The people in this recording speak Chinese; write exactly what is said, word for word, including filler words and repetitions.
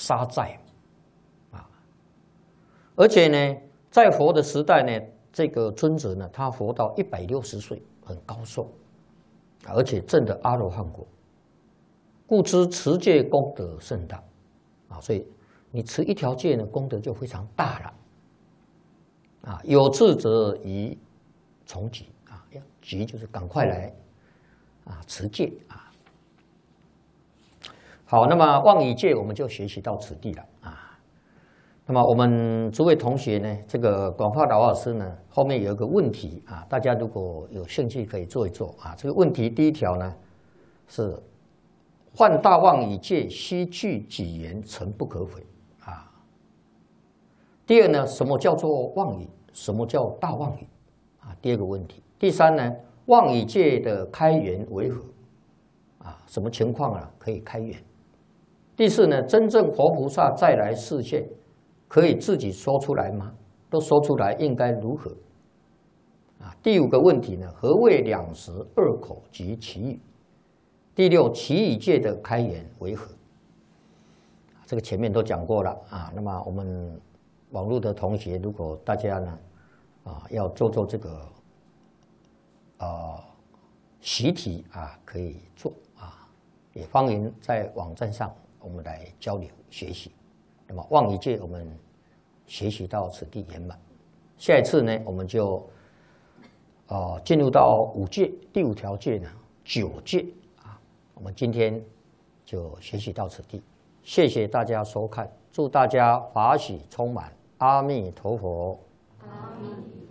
杀债啊。而且呢，在佛的时代呢，这个尊者呢，他活到一百六十岁，很高寿，而且证得阿罗汉果，故知持戒功德甚大啊。所以你持一条戒呢，功德就非常大了啊。有志者宜从己啊，要急就是赶快来啊持戒啊。好，那么妄语戒我们就学习到此地了啊。那么我们诸位同学呢，这个广化老老师呢，后面有一个问题啊，大家如果有兴趣可以做一做啊。这个问题第一条呢是犯大妄语戒，悉具己言，诚不可毁啊。第二呢，什么叫做妄语？什么叫大妄语啊？第二个问题。第三呢，妄语戒的开源为何啊？什么情况啊可以开源？第四呢，真正活菩萨再来示现，可以自己说出来吗？都说出来，应该如何？啊，第五个问题呢，何谓两识、二口及其语？第六，其语戒的开源为何？这个前面都讲过了啊。那么我们网络的同学，如果大家呢啊要做做这个呃习题啊，可以做啊，也欢迎在网站上。我们来交流学习，那么妄语戒我们学习到此地圆满。下一次呢，我们就呃进入到五戒，第五条戒呢九戒啊。我们今天就学习到此地，谢谢大家收看，祝大家法喜充满，阿弥陀佛。阿弥。